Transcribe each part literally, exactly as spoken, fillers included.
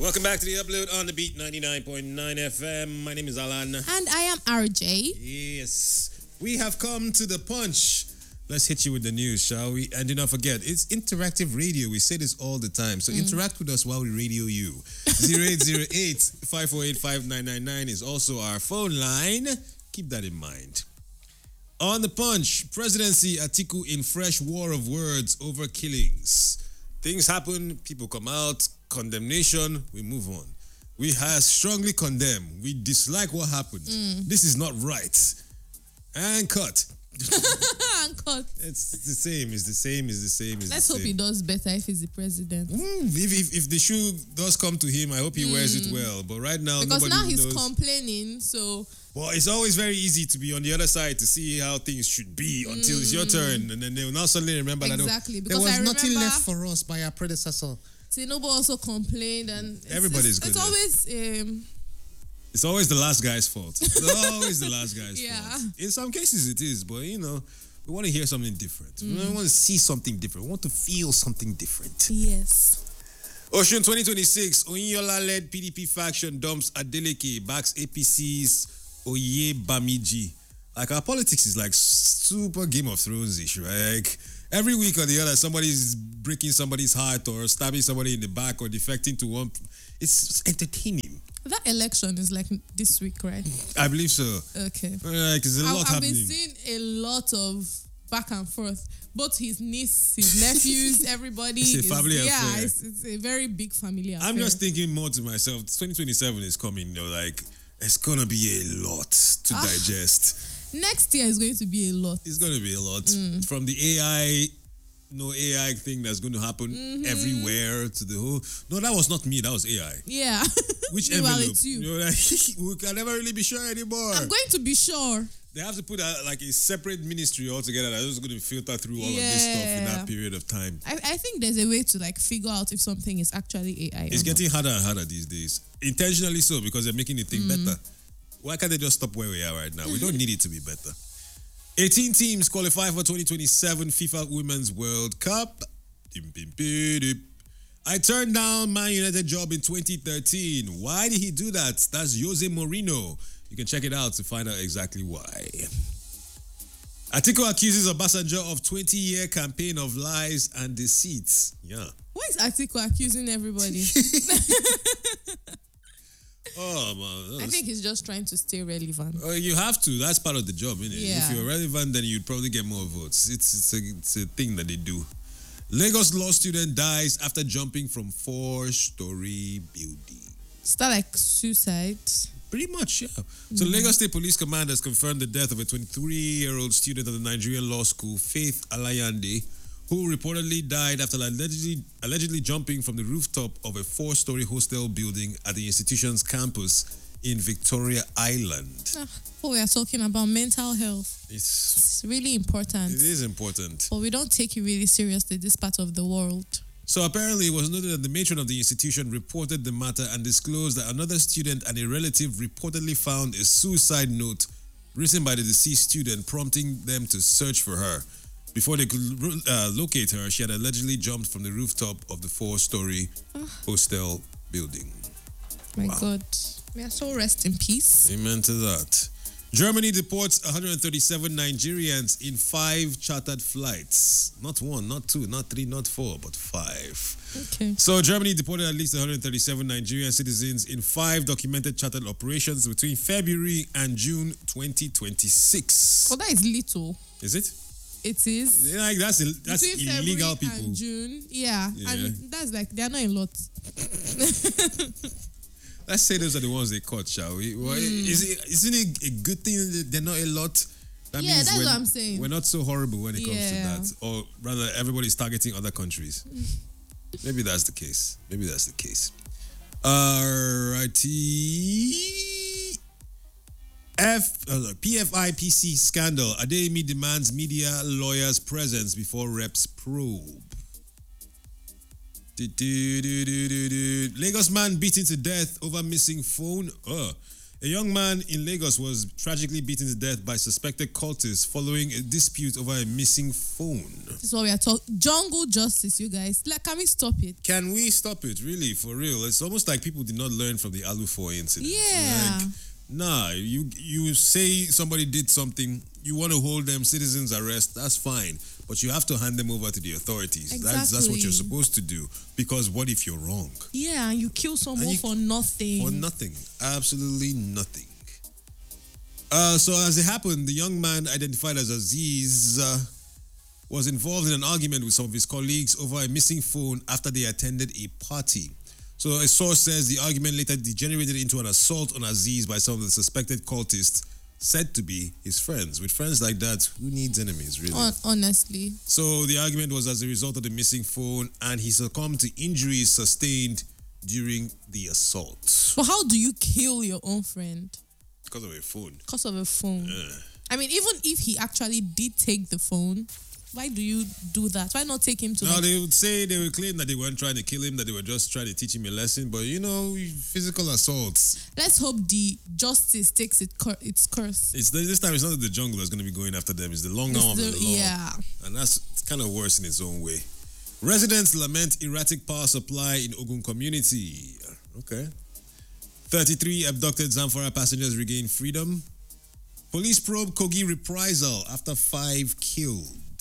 Welcome back to the upload on the beat ninety-nine point nine F M. My name is Alan. And I am R J. Yes. We have come to the punch. Let's hit you with the news, shall we? And do not forget, it's interactive radio. We say this all the time. So mm. interact with us while we radio you. zero eight zero eight, five four eight, five nine nine nine is also our phone line. Keep that in mind. On the punch, presidency Atiku in fresh war of words over killings. Things happen, people come out, condemnation, we move on. We have strongly condemn. We dislike what happened. Mm. This is not right. And cut. and cut. It's the same. It's the same. It's the same. It's Let's the hope same. he does better if he's the president. Mm, if, if if the shoe does come to him, I hope he mm. wears it well. But right now, because nobody now he's knows. complaining. So well, it's always very easy to be on the other side to see how things should be until mm. it's your turn, and then they will now suddenly remember exactly, that because there was I nothing remember, left for us by our predecessor. Tinubu also complained, and it's, everybody's it's, good. It's always. Um, It's always the last guy's fault. It's always the last guy's yeah. fault. In some cases it is, but you know, we want to hear something different. Mm. We want to see something different. We want to feel something different. Yes. Ocean twenty twenty-six, Oyinyola-led P D P faction dumps Adeleke, backs A P C's Oye Bamiji. Like, our politics is like super Game of Thrones-ish, right? Like, every week or the other, somebody's breaking somebody's heart or stabbing somebody in the back or defecting to one. It's entertaining. That election is like this week, right? I believe so. Okay. Like, there's a lot I've, I've happening. been seeing a lot of back and forth. Both his niece, his nephews, everybody. It's a is, family yeah, affair. it's, it's a very big family affair. I'm just thinking more to myself. twenty twenty-seven is coming. You know, like, it's gonna be a lot to ah, digest. Next year is going to be a lot. It's gonna be a lot. Mm. From the A I, no A I thing that's going to happen mm-hmm. everywhere to the whole. No, that was not me. That was A I. Yeah. Which well, envelope? It's you. You know, like, we can never really be sure anymore. I'm going to be sure. They have to put a, like a separate ministry altogether that's just going to filter through all yeah. of this stuff in that period of time. I, I think there's a way to like figure out if something is actually A I. It's getting harder and harder these days. Intentionally so, because they're making the thing mm. better. Why can't they just stop where we are right now? We don't need it to be better. eighteen teams qualify for twenty twenty-seven FIFA Women's World Cup. I turned down Man United job in twenty thirteen. Why did he do that? That's Jose Mourinho. You can check it out to find out exactly why. Atiku accuses Obasanjo of twenty-year campaign of lies and deceit. Yeah. Why is Atiku accusing everybody? Oh man, I think he's just trying to stay relevant. Uh, you have to. That's part of the job, isn't it? Yeah. If you're relevant, then you'd probably get more votes. It's it's a, it's a thing that they do. Lagos law student dies after jumping from four-story building. Is that like suicide? Pretty much, yeah. So mm-hmm. Lagos State Police Command has confirmed the death of a twenty-three-year-old student at the Nigerian law school, Faith Alayande, who reportedly died after allegedly, allegedly jumping from the rooftop of a four-story hostel building at the institution's campus in Victoria Island. Ah, oh, we are talking about mental health. It's, it's really important. It is important. But we don't take it really seriously, this part of the world. So apparently it was noted that the matron of the institution reported the matter and disclosed that another student and a relative reportedly found a suicide note written by the deceased student prompting them to search for her. Before they could uh, locate her, she had allegedly jumped from the rooftop of the four-story oh. hostel building. My wow. God. May our soul rest in peace. Amen to that. Germany deports one hundred thirty-seven Nigerians in five chartered flights. Not one, not two, not three, not four, but five. Okay. So Germany deported at least one hundred thirty-seven Nigerian citizens in five documented chartered operations between February and June twenty twenty-six. Well, that is little. Is it? It is. Yeah, like that's that's between illegal February people. And June, yeah. yeah, and that's like they're not a lot. Let's say those are the ones they caught, shall we? Well, mm. is it, isn't it a good thing that they're not a lot? That yeah, that's what I'm saying. We're not so horrible when it comes yeah. to that. Or rather, everybody's targeting other countries. Maybe that's the case. Maybe that's the case. Alrighty. F, uh, P F I P C scandal. Adeyemi demands media lawyers' presence before reps probe. Do, do, do, do, do, do. Lagos man beaten to death over missing phone. Uh, A young man in Lagos was tragically beaten to death by suspected cultists following a dispute over a missing phone. This is what we are talking. Jungle justice, you guys. Like, can we stop it? Can we stop it? Really, for real? It's almost like people did not learn from the Alufoy incident. Yeah. Like, nah, you you say somebody did something, you want to hold them citizens arrest, that's fine. But you have to hand them over to the authorities. Exactly. That's that's what you're supposed to do. Because what if you're wrong? Yeah, and you kill someone you- for nothing. For nothing. Absolutely nothing. Uh, so as it happened, the young man identified as Aziz uh, was involved in an argument with some of his colleagues over a missing phone after they attended a party. So a source says the argument later degenerated into an assault on Aziz by some of the suspected cultists said to be his friends. With friends like that, who needs enemies, really? Hon- honestly. So the argument was as a result of the missing phone, and he succumbed to injuries sustained during the assault. But how do you kill your own friend? Because of a phone. Because of a phone. Yeah. I mean, even if he actually did take the phone, why do you do that? Why not take him to No, the... they would say, they would claim that they weren't trying to kill him, that they were just trying to teach him a lesson. But, you know, physical assaults. Let's hope the justice takes it cur- its course. It's the, this time, it's not that the jungle is going to be going after them. It's the long arm of the- the law. yeah. And that's kind of worse in its own way. Residents lament erratic power supply in Ogun community. Okay. thirty-three abducted Zamfara passengers regain freedom. Police probe Kogi reprisal after five killed.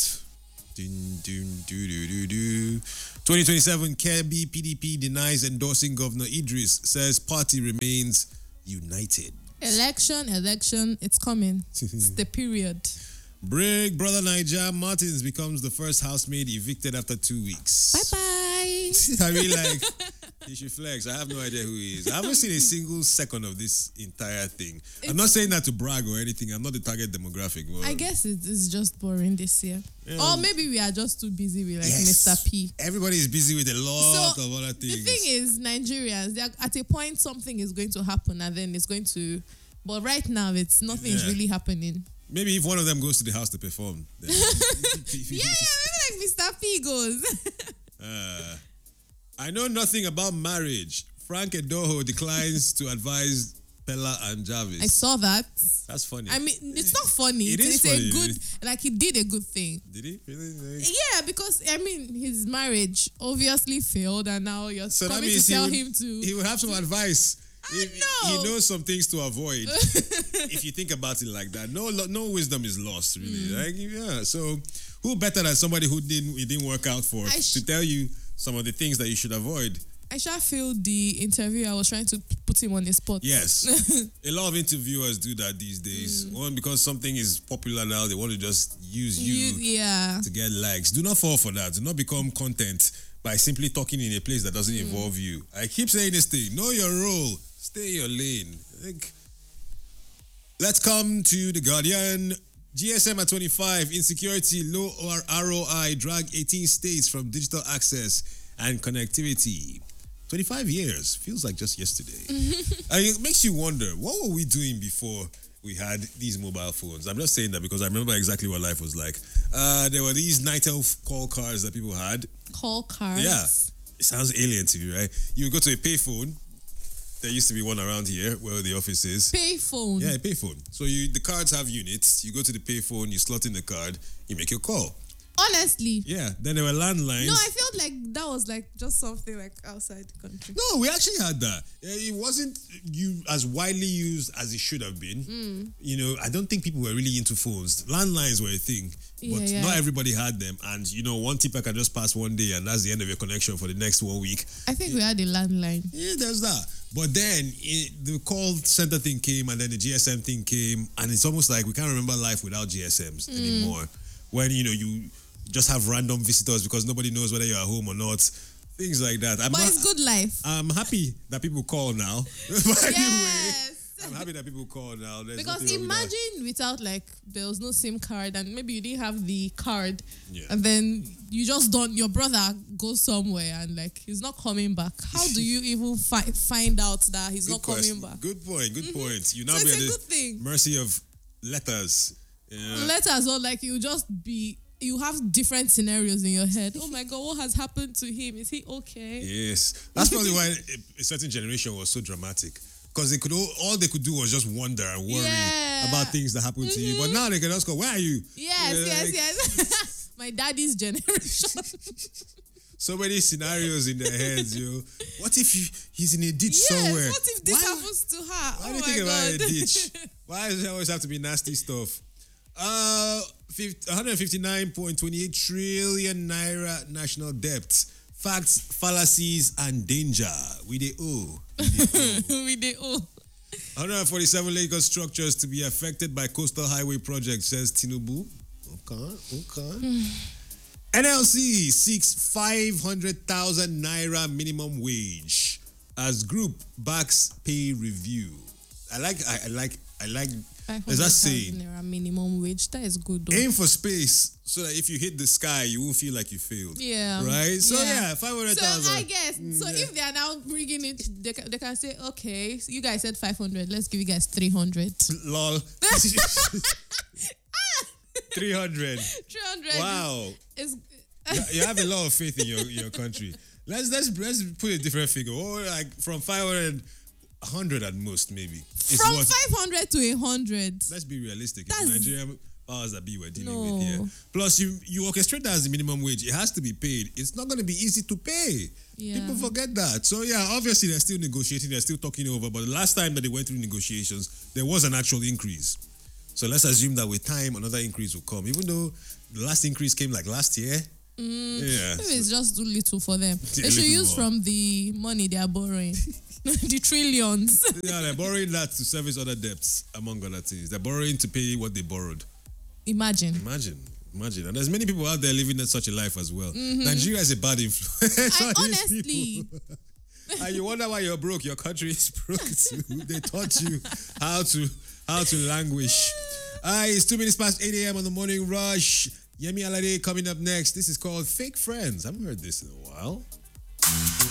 Dun, dun, do, do, do, do. twenty twenty-seven, Kebbi P D P denies endorsing Governor Idris, says party remains united. Election, election, it's coming. It's the period. Brig Brother Niger Martins becomes the first housemaid evicted after two weeks. Bye-bye. I mean, like, he should flex. I have no idea who he is. I haven't seen a single second of this entire thing. I'm not saying that to brag or anything. I'm not the target demographic. But I guess it is just boring this year. Yeah. Or maybe we are just too busy with like Yes. Mister P. Everybody is busy with a lot So, of other The things. thing is, Nigerians, they are, at a point something is going to happen and then it's going to... But right now, it's nothing is Yeah. really happening. Maybe if one of them goes to the house to perform. Then Yeah, yeah, maybe like Mister P goes. Uh, I know nothing about marriage. Frank Edoho declines to advise Pella and Jarvis. I saw that. That's funny. I mean, it's not funny. It it's is it's funny. a good, like he did a good thing. Did he? Really? Like- Yeah, because I mean, his marriage obviously failed, and now you're So that coming to means he tell would, him to. he would have some advice. I If- know. He knows some things to avoid. If you think about it like that, no, lo- no wisdom is lost, really. Mm. Like, yeah. So, who better than somebody who didn't it didn't work out for I sh- to tell you some of the things that you should avoid? I sure feel the interview. I was trying to put him on the spot. Yes. A lot of interviewers do that these days. One, because something is popular now, they want to just use you, You, yeah. to get likes. Do not fall for that. Do not become content by simply talking in a place that doesn't Mm. involve you. I keep saying this thing. Know your role. Stay in your lane. Like, let's come to The Guardian. G S M at twenty-five, insecurity, low R O I, drag eighteen states from digital access and connectivity. twenty-five years, feels like just yesterday. I mean, it makes you wonder, what were we doing before we had these mobile phones? I'm just saying that because I remember exactly what life was like. Uh, there were these Nitel call cards that people had. Call cards. Yeah. It sounds alien to you, right? You would go to a payphone. There used to be one around here where the office is. Payphone. Yeah, a payphone. So you the cards have units. You go to the payphone, you slot in the card, you make your call. Honestly. Yeah. Then there were landlines. No, I felt like that was like just something like outside the country. No, we actually had that. Uh, It wasn't you as widely used as it should have been. Mm. You know, I don't think people were really into phones. Landlines were a thing, but Yeah, yeah. not everybody had them. And you know, one tipper can just pass one day, and that's the end of your connection for the next one week. I think we had a landline. Yeah, there's that. But then it, the call center thing came, and then the G S M thing came, and it's almost like we can't remember life without G S Ms Mm. anymore. When you know you just have random visitors because nobody knows whether you're at home or not. Things like that. I'm But not- it's good life. I'm happy that people call now. But anyway, Yes. I'm happy that people call now. There's Because nothing wrong with that. imagine without like there was no SIM card and maybe you didn't have the card Yeah. and then you just don't your brother goes somewhere and like he's not coming back. How do you even fi- find out that he's Good not question. coming back? Good point. Good point. You now So be it's at a the good thing. mercy of letters. Yeah. Letters or like you just be you have different scenarios in your head. Oh my god, what has happened to him? Is he okay? Yes. That's probably why a, a certain generation was so dramatic. because they could all, all they could do was just wonder and worry Yeah. about things that happen to you. But now they can just go, where are you? Yes, Yeah, yes, like, yes. My daddy's generation. So many scenarios in their heads, yo. What if you, he's in a ditch Yes, somewhere? what if this Why- happens to her? Why oh do you my think about a God. ditch? Why does it always have to be nasty stuff? Uh, fif- one hundred fifty-nine point two eight trillion naira national debt. Facts, fallacies, and danger. We the O. We dey owe. one hundred forty-seven Lagos structures to be affected by coastal highway project, says Tinubu. Okay, okay. N L C seeks five hundred thousand naira minimum wage as group backs pay review. I like, I, I like, I like. There's that saying. Naira minimum wage. That is good though. Aim for space so that if you hit the sky, you won't feel like you failed. Yeah. Right? So, Yeah. yeah, five hundred So thousand. I guess so. If they are now bringing it, they can, they can say, okay, so you guys said five hundred. Let's give you guys three hundred. Lol. three hundred. Three hundred. Wow. Is You- You have a lot of faith in your, your country. Let's, let's, let's put a different figure. Or like from five hundred, one hundred at most, maybe. It's from what- five hundred to a hundred. Let's be realistic. It's That's- the Nigerian powers that be we're dealing No. with here. Plus, you you orchestrate that as the minimum wage. It has to be paid. It's not going to be easy to pay. Yeah. People forget that. So yeah, obviously they're still negotiating. They're still talking over. But the last time that they went through negotiations, there was an actual increase. So let's assume that with time, another increase will come. Even though the last increase came like last year. Mm, Yeah. Maybe it's just too little for them. Yeah, They should little use more. from the money they are borrowing, the trillions. Yeah, they're borrowing that to service other debts, among other things. They're borrowing to pay what they borrowed. Imagine. Imagine. Imagine. And there's many people out there living in such a life as well. Nigeria is a bad influence. I on these honestly, people. And you wonder why you're broke. Your country is broke too. They taught you how to how to languish. Alright, it's two minutes past eight a.m. on the morning rush. Yemi Alade coming up next. This is called Fake Friends. I haven't heard this in a while.